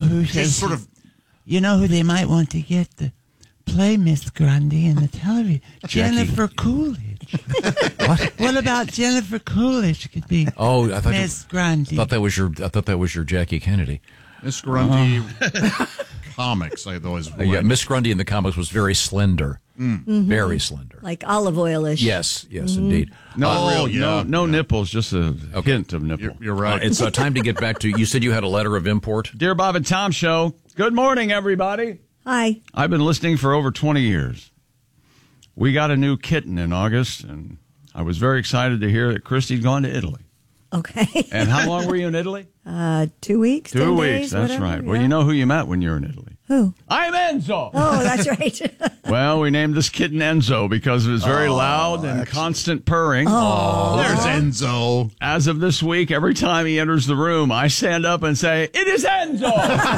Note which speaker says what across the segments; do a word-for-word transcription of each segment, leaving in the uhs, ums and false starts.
Speaker 1: who
Speaker 2: She's
Speaker 1: they
Speaker 2: sort of.
Speaker 1: You know who they might want to get to play Miss Grundy in the television? Jennifer Coolidge.
Speaker 3: What?
Speaker 1: What about Jennifer Coolidge could be
Speaker 3: Oh, I thought
Speaker 1: Miss
Speaker 3: you,
Speaker 1: Grundy?
Speaker 3: I thought that was your. I thought that was your Jackie Kennedy.
Speaker 2: Miss Grundy comics, I always
Speaker 3: Uh, yeah, Miss Grundy in the comics was very slender,
Speaker 4: Mhm.
Speaker 3: very slender.
Speaker 4: Like olive oil-ish.
Speaker 3: Yes, yes,
Speaker 4: Mhm.
Speaker 3: indeed.
Speaker 5: No,
Speaker 3: Uh,
Speaker 5: real,
Speaker 2: yeah,
Speaker 5: no, no
Speaker 2: yeah.
Speaker 5: nipples, just a hint of nipple.
Speaker 2: You're, you're right.
Speaker 3: Uh, it's uh, time to get back to. You said you had a letter of import.
Speaker 5: Dear Bob and Tom Show, good morning, everybody.
Speaker 4: Hi.
Speaker 5: I've been listening for over twenty years. We got a new kitten in August, and I was very excited to hear that Christy'd gone to Italy.
Speaker 4: Okay.
Speaker 5: And how long were you in Italy?
Speaker 4: Uh, two weeks.
Speaker 5: Two
Speaker 4: ten
Speaker 5: weeks,
Speaker 4: days,
Speaker 5: that's
Speaker 4: whatever,
Speaker 5: right. Well,
Speaker 4: yeah.
Speaker 5: you know who you met when you were in Italy.
Speaker 4: Who?
Speaker 5: I'm Enzo.
Speaker 4: Oh, that's right.
Speaker 5: Well, we named this kitten Enzo because of his very
Speaker 2: Oh,
Speaker 5: loud and constant purring.
Speaker 4: Oh.
Speaker 2: There's Enzo.
Speaker 5: As of this week, every time he enters the room, I stand up and say, "It is Enzo!"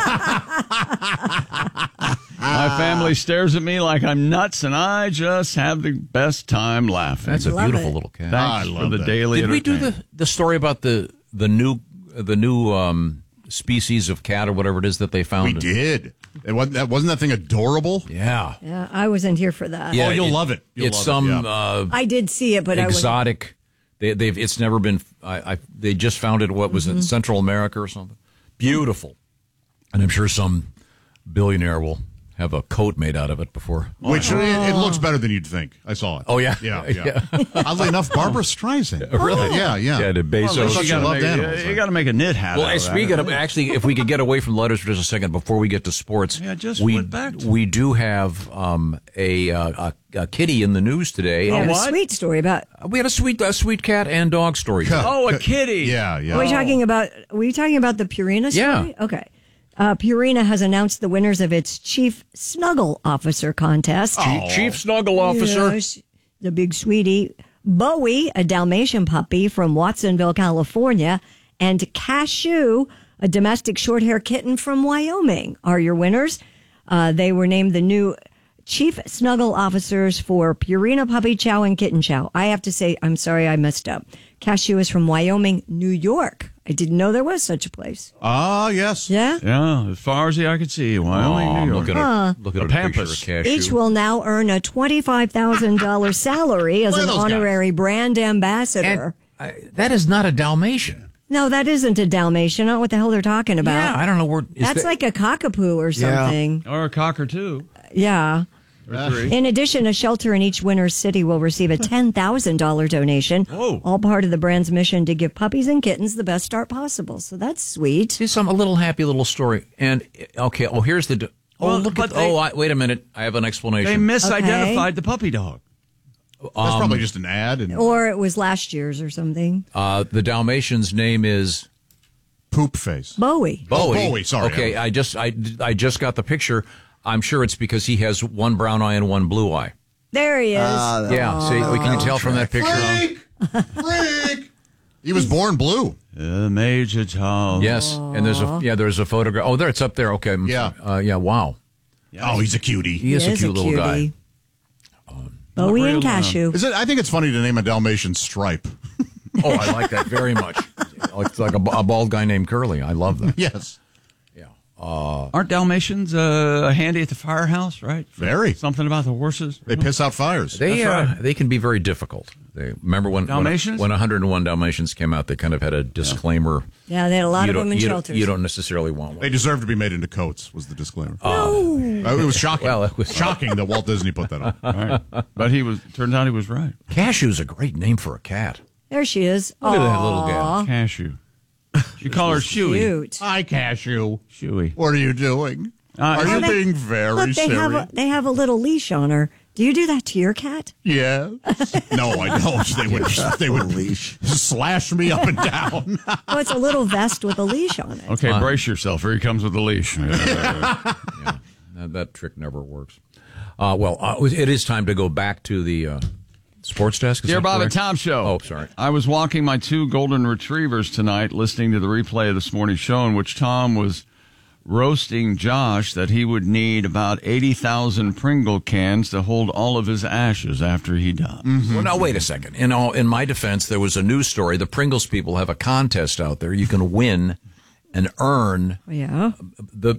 Speaker 5: My family stares at me like I'm nuts, and I just have the best time laughing.
Speaker 3: That's a
Speaker 4: Love
Speaker 3: beautiful
Speaker 4: it.
Speaker 3: little cat.
Speaker 5: Thanks
Speaker 2: I
Speaker 5: for
Speaker 2: love
Speaker 5: the
Speaker 2: that.
Speaker 5: daily
Speaker 3: Did we do
Speaker 5: entertainment.
Speaker 3: the the story about the the new the new um, species of cat or whatever it is that they found?
Speaker 2: We did. It wasn't, that, wasn't that thing adorable?
Speaker 3: Yeah.
Speaker 4: Yeah, I wasn't here for that.
Speaker 3: Yeah,
Speaker 2: Oh, you'll
Speaker 3: it-
Speaker 2: love it. You'll
Speaker 3: it's
Speaker 2: love it,
Speaker 3: some
Speaker 2: yeah.
Speaker 3: uh,
Speaker 4: I did see it, but I was
Speaker 3: exotic. They, they've. It's never been. I, I. They just found it. What was it? Central America or something? Beautiful. And I'm sure some billionaire will have a coat made out of it before.
Speaker 2: Which it, it looks better than you'd think. I saw it.
Speaker 3: Oh, yeah?
Speaker 2: Yeah, yeah. Oddly enough, Barbara Streisand.
Speaker 3: Really?
Speaker 2: Yeah, yeah.
Speaker 3: Yeah, the Bezos.
Speaker 2: Well, I thought
Speaker 5: You
Speaker 2: she
Speaker 5: gotta
Speaker 2: loved
Speaker 5: make-
Speaker 2: animals.
Speaker 5: You got to make a knit hat.
Speaker 3: Well,
Speaker 5: out of that.
Speaker 3: speaking of, actually, if we could get away from letters for just a second before we get to sports,
Speaker 5: Yeah, just
Speaker 3: we
Speaker 5: went back to-
Speaker 3: we do have um, a, uh, a a kitty in the news today.
Speaker 4: we have a
Speaker 5: what?
Speaker 4: sweet story about.
Speaker 3: We had a sweet a sweet cat and dog story.
Speaker 2: Cut.
Speaker 5: Oh, a kitty.
Speaker 2: Yeah, yeah.
Speaker 4: Are we talking about? Are we talking about the Purina story?
Speaker 3: Yeah.
Speaker 4: Okay. Uh, Purina has announced the winners of its Chief Snuggle Officer contest.
Speaker 3: Chief, Chief Snuggle Officer.
Speaker 4: Yes, the big sweetie. Bowie, a Dalmatian puppy from Watsonville, California, and Cashew, a domestic short-hair kitten from Wyoming, are your winners. Uh, they were named the new Chief Snuggle Officers for Purina Puppy Chow and Kitten Chow. I have to say, I'm sorry I messed up. Cashew is from Wyoming, New York. I didn't know there was such a place.
Speaker 2: Ah, yes.
Speaker 4: Yeah?
Speaker 5: Yeah, as far as the eye could see, Wyoming,
Speaker 3: Oh,
Speaker 5: New
Speaker 3: look
Speaker 5: York.
Speaker 3: at
Speaker 4: Huh.
Speaker 3: a look at
Speaker 5: The
Speaker 3: a picture
Speaker 5: Pampas.
Speaker 3: of Cashew.
Speaker 4: Each will now earn a twenty-five thousand dollars salary as
Speaker 2: Look
Speaker 4: an
Speaker 2: at those guys.
Speaker 4: honorary brand ambassador.
Speaker 3: And, uh, that is not a Dalmatian.
Speaker 4: No, that isn't a Dalmatian. I don't know what the hell they're talking about.
Speaker 3: Yeah, I don't know where. is
Speaker 4: That's
Speaker 3: that-
Speaker 4: like a cockapoo or something.
Speaker 5: Or a cockatoo.
Speaker 4: Yeah.
Speaker 5: Or three.
Speaker 4: In addition, a shelter in each winner's city will receive a ten thousand dollars donation.
Speaker 5: Whoa.
Speaker 4: All part of the brand's mission to give puppies and kittens the best start possible. So that's sweet.
Speaker 3: See, some a little happy little story. And okay, oh, here's the. d- Oh,
Speaker 5: Well,
Speaker 3: look
Speaker 5: but
Speaker 3: at.
Speaker 5: they-
Speaker 3: oh, I, wait a minute. I have an
Speaker 5: They
Speaker 3: explanation.
Speaker 5: misidentified the puppy dog.
Speaker 2: That's
Speaker 3: Um,
Speaker 2: probably just an ad. And
Speaker 4: Or it was last year's or something.
Speaker 3: uh, the Dalmatian's name is
Speaker 2: poop face.
Speaker 4: Bowie.
Speaker 3: Bowie.
Speaker 2: Oh, Bowie, sorry.
Speaker 3: Okay, I just I, I just got the picture. I'm sure it's because he has one brown eye and one blue eye.
Speaker 4: There he is.
Speaker 3: Yeah, see, we can tell from that picture.
Speaker 2: Freak! Freak! He was born blue.
Speaker 5: Uh, Major Tom.
Speaker 3: Yes, and there's a yeah, there's a photograph. Oh, there, it's up there. Okay, I'm
Speaker 2: Yeah.
Speaker 3: sorry. Uh, yeah. Wow,
Speaker 2: Oh, he's a cutie.
Speaker 3: he is,
Speaker 4: He
Speaker 3: a cute little guy.
Speaker 4: cutie. Bowie and
Speaker 5: real, uh,
Speaker 4: Cashew.
Speaker 2: Is it? I think it's funny to name a Dalmatian Stripe.
Speaker 3: Oh, I like that very much. It's like a, a bald guy named Curly. I love that.
Speaker 2: Yes.
Speaker 3: Yeah.
Speaker 5: Aren't Dalmatians uh, handy at the firehouse, right?
Speaker 2: Very.
Speaker 5: Something about the horses.
Speaker 2: They piss out fires.
Speaker 3: They
Speaker 5: That's
Speaker 3: uh, they can be very difficult. They remember when
Speaker 5: Dalmatians?
Speaker 3: when, when one hundred one Dalmatians came out, they kind of had a disclaimer.
Speaker 4: Yeah, they had a lot
Speaker 3: you
Speaker 4: of
Speaker 3: don't-
Speaker 4: them in
Speaker 3: you don't-
Speaker 4: shelters.
Speaker 3: You don't necessarily want one.
Speaker 2: They deserve to be made into coats, was the disclaimer.
Speaker 4: No.
Speaker 2: Uh, it was shocking.
Speaker 3: Well, it was-
Speaker 2: shocking that Walt Disney put that on.
Speaker 5: Right. But he was. Turns out he was right.
Speaker 3: Cashew's a great name for a cat.
Speaker 4: There she is.
Speaker 3: Look at that little gal.
Speaker 4: Aw,
Speaker 5: Cashew. You call her Shuey.
Speaker 4: Cute.
Speaker 2: Hi, Cashew.
Speaker 5: Shuey.
Speaker 2: What are you doing?
Speaker 5: Uh,
Speaker 2: are you
Speaker 4: Oh, they-
Speaker 2: being very
Speaker 4: Look, they
Speaker 2: serious?
Speaker 4: have a, they have a little leash on her. Do you do that to your cat?
Speaker 2: Yeah. No, I don't. They would they would slash me up and down.
Speaker 4: Oh, it's a little vest with a leash on it.
Speaker 5: Okay, brace yourself. Here he comes with the leash.
Speaker 3: Yeah, that, that trick never works. Uh, well, uh, it is time to go back to the uh, sports desk. Is
Speaker 5: Dear
Speaker 3: that
Speaker 5: Bob and
Speaker 3: correct?
Speaker 5: Tom Show.
Speaker 3: Oh, sorry.
Speaker 5: I was walking my two golden retrievers tonight, listening to the replay of this morning's show in which Tom was roasting Josh that he would need about eighty thousand Pringle cans to hold all of his ashes after he died.
Speaker 3: Well, now wait a second. In all, in my defense, there was a news story. The Pringles people have a contest out there. You can win and earn
Speaker 4: Yeah.
Speaker 3: the